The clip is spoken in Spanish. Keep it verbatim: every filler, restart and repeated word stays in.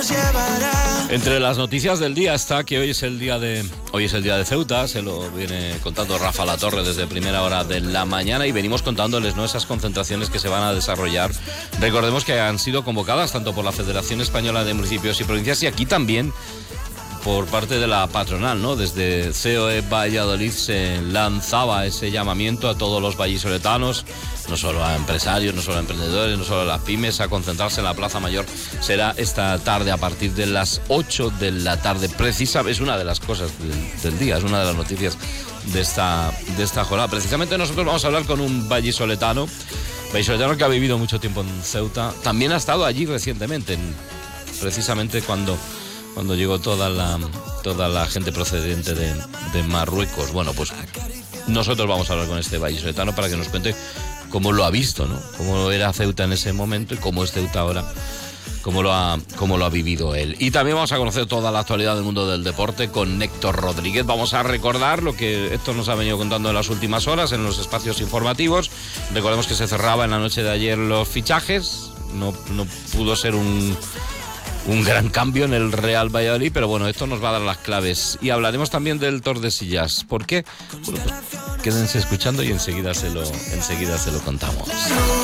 nos llevará. Entre las noticias del día está que hoy es el día de hoy es el día de Ceuta, se lo viene contando Rafa Latorre desde primera hora de la mañana y venimos contándoles, ¿no?, esas concentraciones que se van a desarrollar. Recordemos que han sido convocadas tanto por la Federación Española de Municipios y Provincias y aquí también por parte de la patronal, ¿no? Desde C O E Valladolid se lanzaba ese llamamiento a todos los vallisoletanos, no solo a empresarios, no solo a emprendedores, no solo a las pymes, a concentrarse en la Plaza Mayor. Será esta tarde a partir de las ocho de la tarde. Precisa, es una de las cosas del, del día, es una de las noticias de esta, de esta jornada. Precisamente nosotros vamos a hablar con un vallisoletano, vallisoletano que ha vivido mucho tiempo en Ceuta. También ha estado allí recientemente, en, precisamente cuando... cuando llegó toda la toda la gente procedente de, de Marruecos. Bueno, pues nosotros vamos a hablar con este vallisoletano para que nos cuente cómo lo ha visto, ¿no? Cómo era Ceuta en ese momento y cómo es Ceuta ahora, cómo lo ha, cómo lo ha vivido él. Y también vamos a conocer toda la actualidad del mundo del deporte con Héctor Rodríguez. Vamos a recordar lo que Héctor nos ha venido contando en las últimas horas en los espacios informativos. Recordemos que se cerraba en la noche de ayer los fichajes. No, no pudo ser un... un gran cambio en el Real Valladolid, pero bueno, esto nos va a dar las claves. Y hablaremos también del Tordesillas. ¿Por qué? Bueno, pues quédense escuchando y enseguida se lo, enseguida se lo contamos.